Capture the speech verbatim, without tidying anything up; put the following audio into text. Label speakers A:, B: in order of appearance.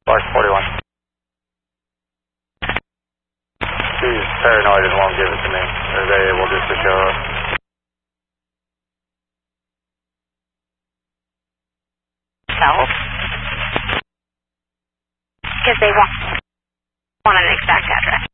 A: Bark forty-one. He's paranoid and won't give it to me. Are they able just to show up?
B: No. Because they want, want an exact address.